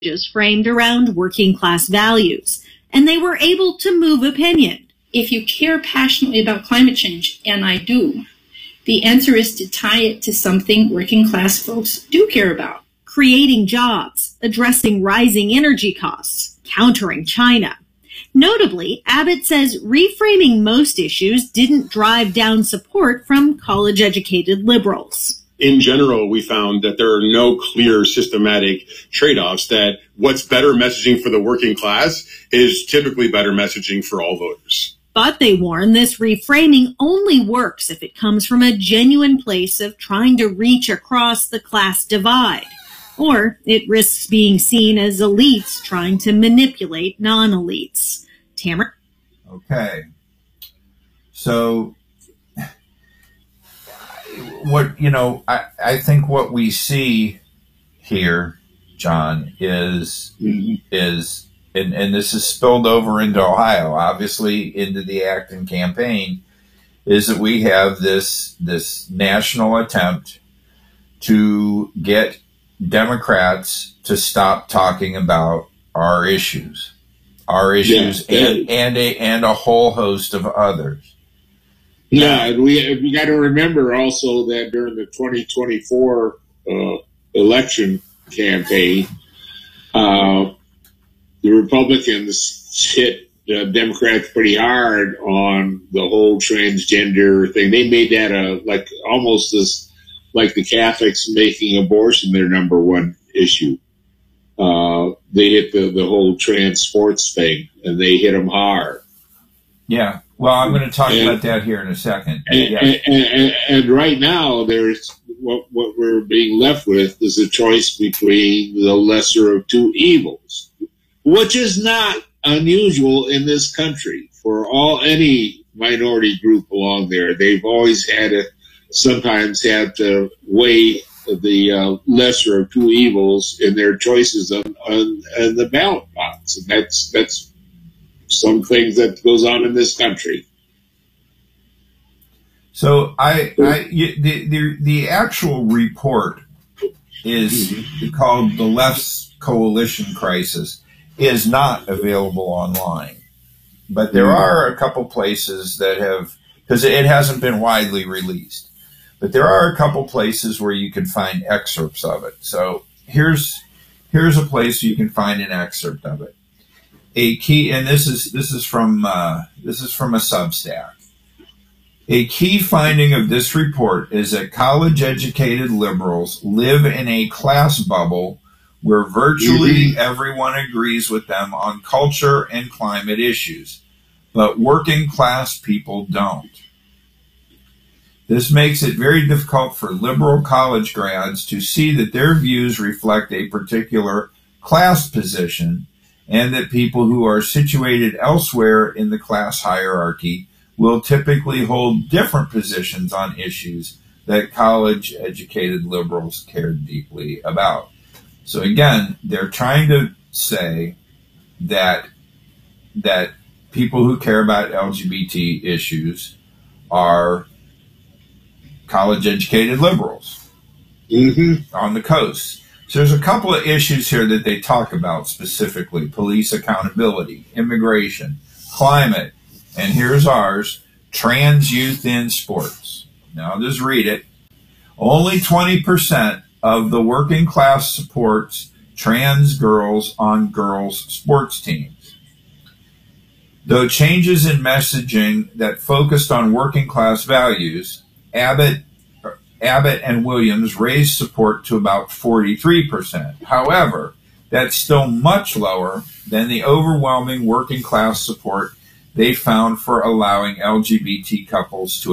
framed around working class values, and they were able to move opinion. If you care passionately about climate change, and I do, the answer is to tie it to something working class folks do care about. Creating jobs, addressing rising energy costs, countering China. Notably, Abbott says reframing most issues didn't drive down support from college-educated liberals. In general, we found that there are no clear systematic trade-offs, that what's better messaging for the working class is typically better messaging for all voters. But they warn this reframing only works if it comes from a genuine place of trying to reach across the class divide, or it risks being seen as elites trying to manipulate non-elites. Tamara? Okay. So, I think what we see here, John, is and this is spilled over into Ohio, obviously into the Acton campaign, is that we have this national attempt to get Democrats to stop talking about our issues, and a whole host of others. Yeah, we got to remember also that during the 2024 election campaign, the Republicans hit Democrats pretty hard on the whole transgender thing. They made that almost as like the Catholics making abortion their number one issue. They hit the whole trans sports thing, and they hit them hard. Yeah. Well, I'm going to talk about that here in a second. And right now, there's what we're being left with is a choice between the lesser of two evils, which is not unusual in this country for any minority group along there. They've always sometimes had to weigh the lesser of two evils in their choices on the ballot box, and that's some things that goes on in this country. So the actual report is called The Left's Coalition Crisis, is not available online. But there are a couple places that have, because it hasn't been widely released, but there are a couple places where you can find excerpts of it. So here's a place you can find an excerpt of it. A key, and this is from a Substack. A key finding of this report is that college-educated liberals live in a class bubble where virtually everyone agrees with them on culture and climate issues, but working class people don't. This makes it very difficult for liberal college grads to see that their views reflect a particular class position, and that people who are situated elsewhere in the class hierarchy will typically hold different positions on issues that college-educated liberals care deeply about. So again, they're trying to say that people who care about LGBT issues are college-educated liberals on the coast. So there's a couple of issues here that they talk about specifically: police accountability, immigration, climate, and here's ours: trans youth in sports. Now I'll just read it. Only 20% of the working class supports trans girls on girls' sports teams. Though changes in messaging that focused on working class values, Abbott and Williams raised support to about 43%. However, that's still much lower than the overwhelming working class support they found for allowing LGBT couples to